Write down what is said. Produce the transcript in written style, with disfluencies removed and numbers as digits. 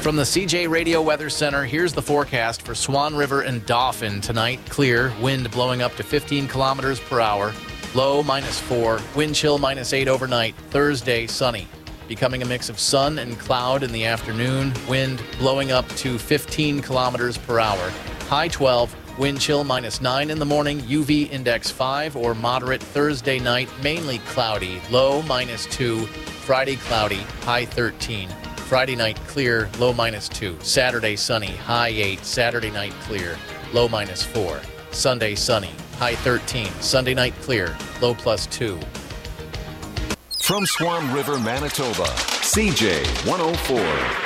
From the CJ Radio Weather Center, here's the forecast for Swan River and Dauphin tonight. Clear, wind blowing up to 15 kilometers per hour. Low -4, wind chill -8 overnight. Thursday, sunny. Becoming a mix of sun and cloud in the afternoon. Wind blowing up to 15 kilometers per hour. High 12, wind chill -9 in the morning. UV index 5 or moderate. Thursday night, mainly cloudy. Low -2. Friday cloudy, high 13. Friday night clear, low -2. Saturday sunny, high 8. Saturday night clear, low -4. Sunday sunny, high 13. Sunday night clear, low +2. From Swan River, Manitoba, CJ 104.